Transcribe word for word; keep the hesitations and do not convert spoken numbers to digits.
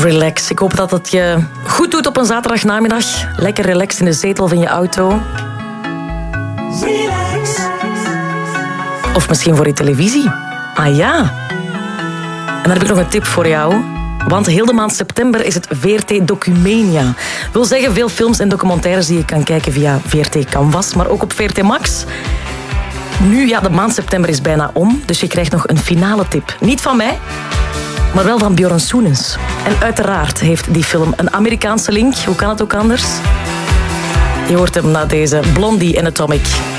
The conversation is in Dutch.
Relax. Ik hoop dat het je goed doet op een zaterdagnamiddag. Lekker relax in de zetel van je auto. Relax. Of misschien voor je televisie. Ah ja. En dan heb ik nog een tip voor jou. Want heel de maand september is het V R T Documania. Wil zeggen, veel films en documentaires die je kan kijken via V R T Canvas, maar ook op V R T Max. Nu, ja, de maand september is bijna om, dus je krijgt nog een finale tip. Niet van mij, maar wel van Björn Soenens. En uiteraard heeft die film een Amerikaanse link. Hoe kan het ook anders? Je hoort hem na deze Blondie en Atomic.